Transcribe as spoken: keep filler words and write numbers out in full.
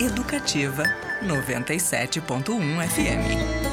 Educativa noventa e sete ponto um F M.